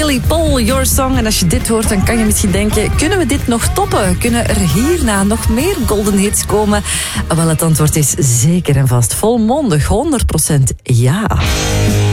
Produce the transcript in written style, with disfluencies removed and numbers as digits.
Willy Paul, Your Song. En als je dit hoort, dan kan je misschien denken, kunnen we dit nog toppen? Kunnen er hierna nog meer golden hits komen? Wel, het antwoord is zeker en vast volmondig 100% ja.